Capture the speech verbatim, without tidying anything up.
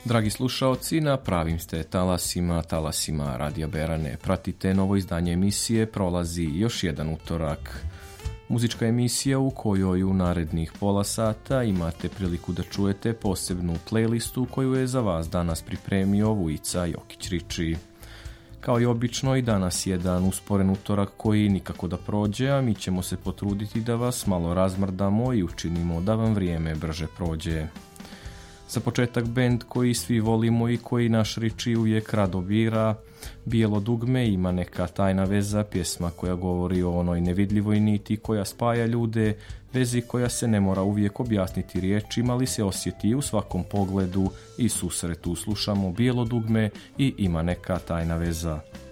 Dragi slušaoci, na pravim ste talasima, talasima Radija Berane. Pratite novo izdanje emisije, prolazi još jedan utorak. Muzička emisija u kojoj u narednih pola sata imate priliku da čujete posebnu playlistu koju je za vas danas pripremio Vujica Jokić-Riči. Kao i obično, i danas je dan usporen utorak koji nikako da prođe, a mi ćemo se potruditi da vas malo razmrdamo i učinimo da vam vrijeme brže prođe. Za početak bend koji svi volimo i koji naš Riči uvijek rado bira, Bijelo dugme, Ima neka tajna veza, pjesma koja govori o onoj nevidljivoj niti koja spaja ljude, vezi koja se ne mora uvijek objasniti riječima, ali se osjeti u svakom pogledu i susretu. Slušamo Bijelo dugme i Ima neka tajna veza.